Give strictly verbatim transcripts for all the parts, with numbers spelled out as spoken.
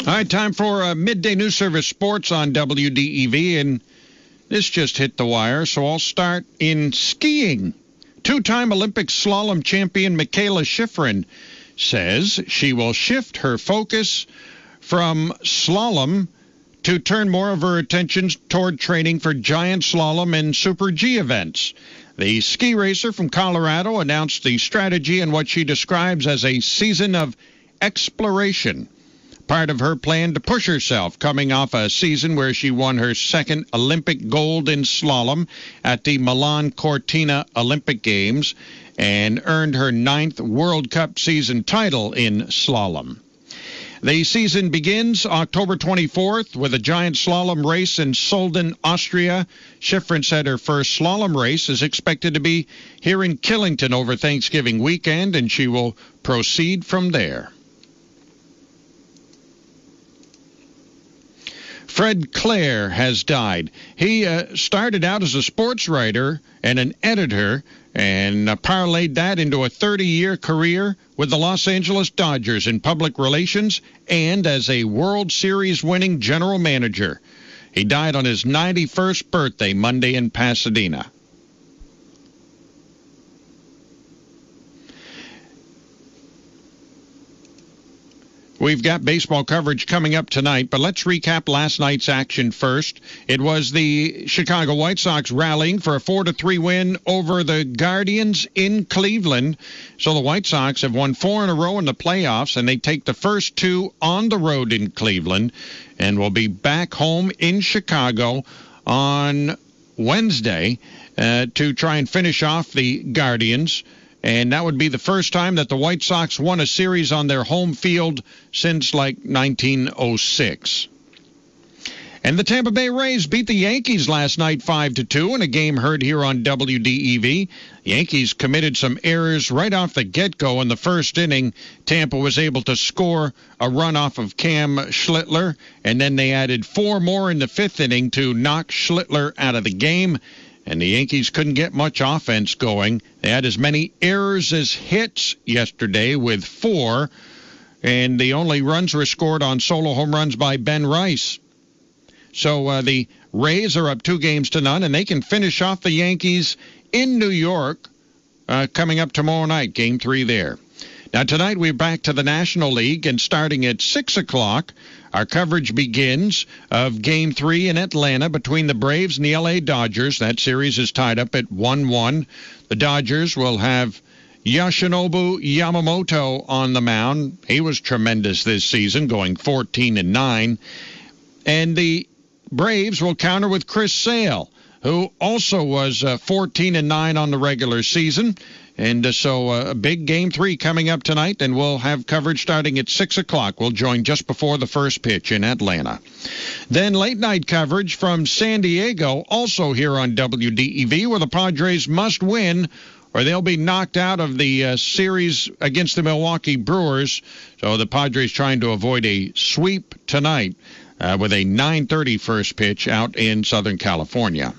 All right, time for uh, Midday News Service Sports on W D E V, and this just hit the wire, so I'll start in skiing. Two-time Olympic slalom champion Mikaela Shiffrin says she will shift her focus from slalom to turn more of her attention toward training for giant slalom and Super G events. The ski racer from Colorado announced the strategy in what she describes as a season of exploration, part of her plan to push herself, coming off a season where she won her second Olympic gold in slalom at the Milan Cortina Olympic Games and earned her ninth World Cup season title in slalom. The season begins October twenty-fourth with a giant slalom race in Solden, Austria. Shiffrin said her first slalom race is expected to be here in Killington over Thanksgiving weekend, and she will proceed from there. Fred Claire has died. He uh, started out as a sports writer and an editor and uh, parlayed that into a thirty-year career with the Los Angeles Dodgers in public relations and as a World Series winning general manager. He died on his ninety-first birthday Monday in Pasadena. We've got baseball coverage coming up tonight, but let's recap last night's action first. It was the Chicago White Sox rallying for a four to three win over the Guardians in Cleveland. So the White Sox have won four in a row in the playoffs, and they take the first two on the road in Cleveland and will be back home in Chicago on Wednesday uh, to try and finish off the Guardians. And that would be the first time that the White Sox won a series on their home field since, like, nineteen oh six. And the Tampa Bay Rays beat the Yankees last night five to two in a game heard here on W D E V. The Yankees committed some errors right off the get-go in the first inning. Tampa was able to score a run off of Cam Schlittler, and then they added four more in the fifth inning to knock Schlittler out of the game. And the Yankees couldn't get much offense going. They had as many errors as hits yesterday with four, and the only runs were scored on solo home runs by Ben Rice. So uh, the Rays are up two games to none, and they can finish off the Yankees in New York uh, coming up tomorrow night, game three there. Now, tonight we're back to the National League, and starting at six o'clock, our coverage begins of Game three in Atlanta between the Braves and the L A Dodgers. That series is tied up at one one. The Dodgers will have Yoshinobu Yamamoto on the mound. He was tremendous this season, going fourteen and nine. And the Braves will counter with Chris Sale, who also was uh, fourteen and nine on the regular season. And uh, so uh, a big game three coming up tonight, and we'll have coverage starting at six o'clock. We'll join just before the first pitch in Atlanta. Then late night coverage from San Diego, also here on W D E V, where the Padres must win or they'll be knocked out of the uh, series against the Milwaukee Brewers. So the Padres trying to avoid a sweep tonight uh, with a nine thirty first pitch out in Southern California.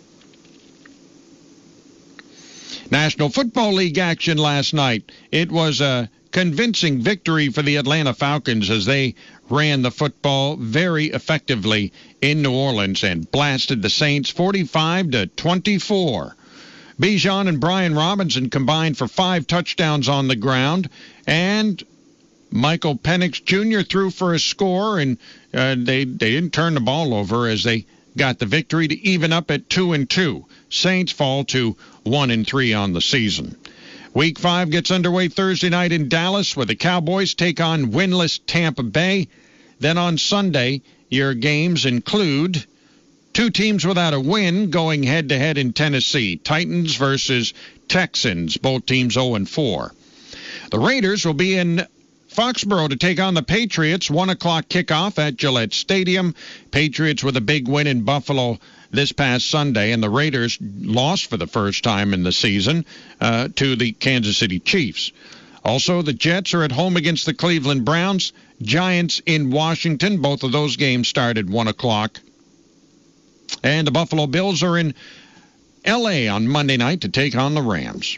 National Football League action last night. It was a convincing victory for the Atlanta Falcons as they ran the football very effectively in New Orleans and blasted the Saints forty-five to twenty-four. Bijan and Brian Robinson combined for five touchdowns on the ground, and Michael Penix Junior threw for a score, and uh, they, they didn't turn the ball over as they got the victory to even up at two and two. Saints fall to one and three on the season. Week five gets underway Thursday night in Dallas, where the Cowboys take on winless Tampa Bay. Then on Sunday, your games include two teams without a win going head-to-head in Tennessee. Titans versus Texans, both teams oh and four. The Raiders will be in Foxborough to take on the Patriots. One o'clock kickoff at Gillette Stadium. Patriots with a big win in Buffalo this past Sunday, and the Raiders lost for the first time in the season uh, to the Kansas City Chiefs. Also, the Jets are at home against the Cleveland Browns. Giants in Washington. Both of those games start at one o'clock. And the Buffalo Bills are in L A on Monday night to take on the Rams.